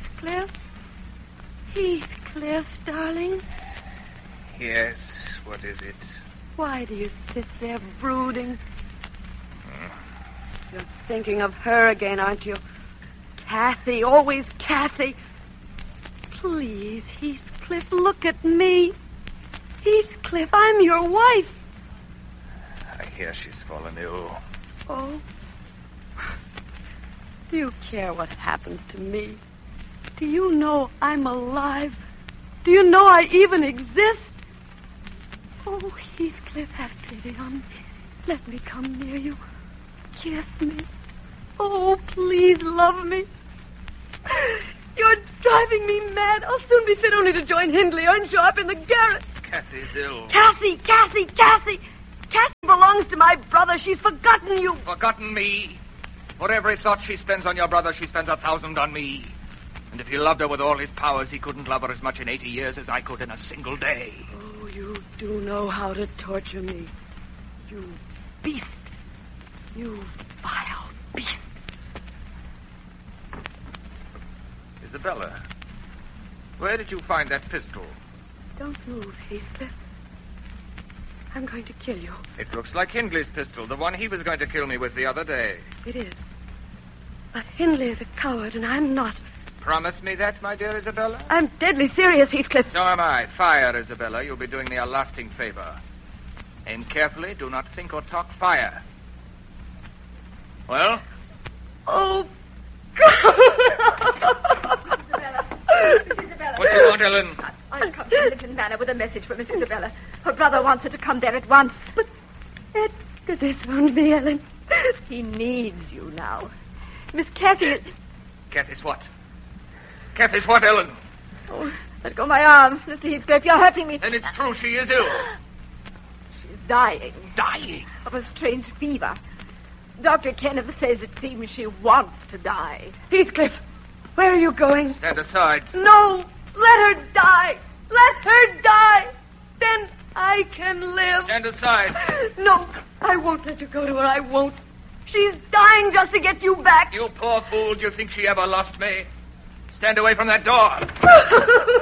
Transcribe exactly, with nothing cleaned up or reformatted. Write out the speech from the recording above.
Heathcliff? Heathcliff, darling? Yes, what is it? Why do you sit there brooding? Hmm. You're thinking of her again, aren't you? Kathy, always Kathy. Please, Heathcliff, look at me. Heathcliff, I'm your wife. I hear she's fallen ill. Oh? Do you care what happens to me? Do you know I'm alive? Do you know I even exist? Oh, Heathcliff, have pity on me. Let me come near you. Kiss me. Oh, please love me. You're driving me mad. I'll soon be fit only to join Hindley or show up in the garret. Kathy's ill. Kathy, Kathy, Kathy. Kathy belongs to my brother. She's forgotten you. Forgotten me? For every thought she spends on your brother, she spends a thousand on me. And if he loved her with all his powers, he couldn't love her as much in eighty years as I could in a single day. Oh, you do know how to torture me. You beast. You vile beast. Isabella, where did you find that pistol? Don't move, Heathcliff. I'm going to kill you. It looks like Hindley's pistol, the one he was going to kill me with the other day. It is. But Hindley is a coward, and I'm not. Promise me that, my dear Isabella? I'm deadly serious, Heathcliff. So am I. Fire, Isabella. You'll be doing me a lasting favor. Aim carefully. Do not think or talk. Fire. Well? Oh, God. Isabella. What do you want, Ellen? I've come to Lincoln Manor with a message for Miss Isabella. Her brother wants her to come there at once. But Edgar, this won't be, Ellen. He needs you now. Miss Kathy is... Kathy's what? Kathy's what, Ellen? Oh, let go my arm, Mister Heathcliff. You're hurting me. Then it's true she is ill. She's dying. Dying? Of a strange fever. Doctor Kenneth says it seems she wants to die. Heathcliff, where are you going? Stand aside. No, let her die. Let her die. Then I can live. Stand aside. No, I won't let you go to her. I won't. She's dying just to get you back. You poor fool. Do you think she ever lost me? Stand away from that door.